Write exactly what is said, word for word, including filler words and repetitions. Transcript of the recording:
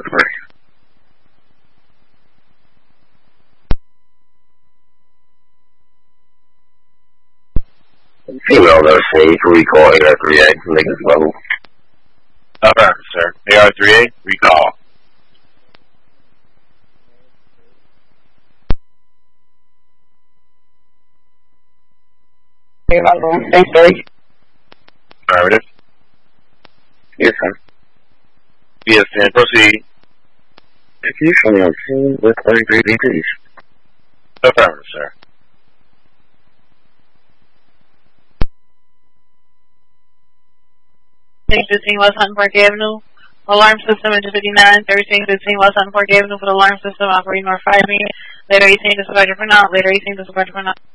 Customer. Female no C, recall A R three A, Lincoln level. Affirmative, sir. A R three A, recall. Thanks, Barry. Affirmative. Yes, sir. Yes, ten, proceed. Can you show me on scene with A R three A, please? Affirmative, sir. fifteen West Hunting Park Avenue. Alarm system into fifty-nine, thirteen fifteen West Hunting Park Avenue for the alarm system operating North five. Later eighteen disregard for not, later eighteen disregard for not.